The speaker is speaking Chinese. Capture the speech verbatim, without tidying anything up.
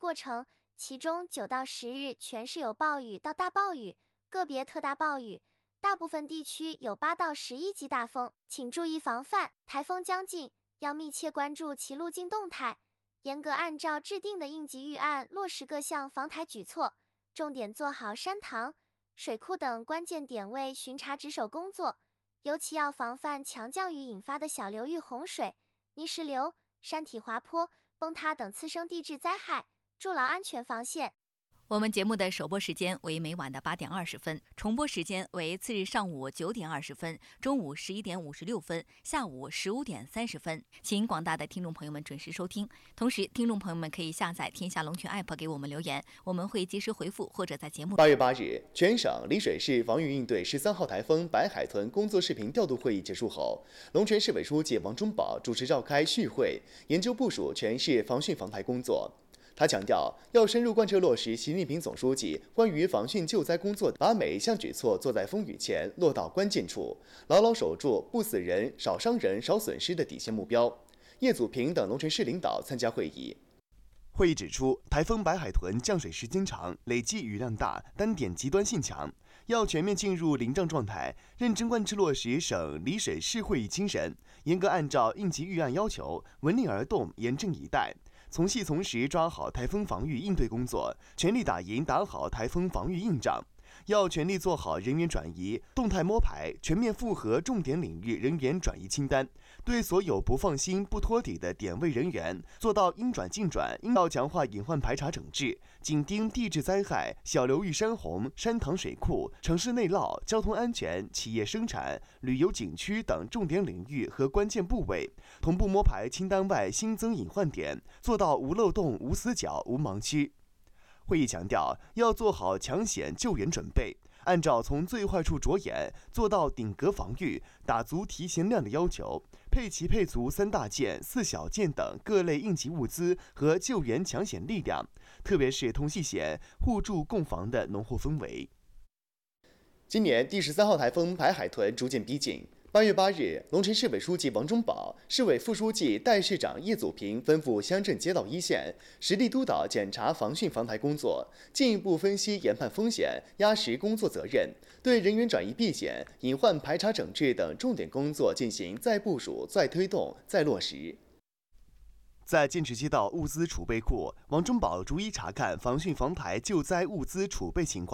过程，其中九到十日全是有暴雨到大暴雨，个别特大暴雨，大部分地区有八到十一级大风，请注意防范。台风将近，要密切关注其路径动态，严格按照制定的应急预案落实各项防台举措，重点做好山塘、水库等关键点位巡查值守工作，尤其要防范强降雨引发的小流域洪水、泥石流、山体滑坡、崩塌等次生地质灾害，筑牢安全防线。 我们节目的首播时间为每晚的八点二十分，重播时间为次日上午九点二十分、中午十一点五十六分、下午十五点三十分，请广大的听众朋友们准时收听。同时，听众朋友们可以下载天下龙泉 A P P 给我们留言，我们会及时回复或者在节目。 八月八日，全省丽水市防御应对十三号台风白海豚工作视频调度会议结束后，龙泉市委书记王忠宝主持召开续会，研究部署全市防汛防台工作。他强调，要深入贯彻落实习近平总书记关于防汛救灾工作，把每一项举措做在风雨前，落到关键处，牢牢守住不死人、少伤人、少损失的底线目标。叶祖平等龙泉市领导参加会议。 会议指出，台风白海豚降水时间长，累计雨量大，单点极端性强，要全面进入临账状态，认真贯彻落实省丽水市会议精神，严格按照应急预案要求，闻令而动，严阵以待。从细从实抓好台风防御应对工作，全力打赢打好台风防御硬仗。要全力做好人员转移、动态摸排，全面复核重点领域人员转移清单，对所有不放心、不托底的点位人员做到应转尽转。应要强化隐患排查整治，紧盯地质灾害、小流域山洪、山塘水库、城市内涝、交通安全、企业生产、旅游景区等重点领域和关键部位，同步摸排清单外新增隐患点，做到无漏洞、无死角、无盲区。会议强调，要做好抢险救援准备，按照从最坏处着眼，做到顶格防御，打足提前量的要求，配齐配足三大件、四小件等各类应急物资和救援抢险力量，特别是同系险互助共防的浓厚氛围。 今年第十三号台风白海豚逐渐逼近。八月八日，龙泉市委书记王忠宝、市委副书记、代市长叶祖平吩咐乡镇街道一线实地督导检查防汛防台工作，进一步分析研判风险，压实工作责任，对人员转移避险、隐患排查整治等重点工作进行再部署、再推动、再落实。 在建池街道物资储备库，王忠宝逐一查看防汛防台救灾物资储备情况。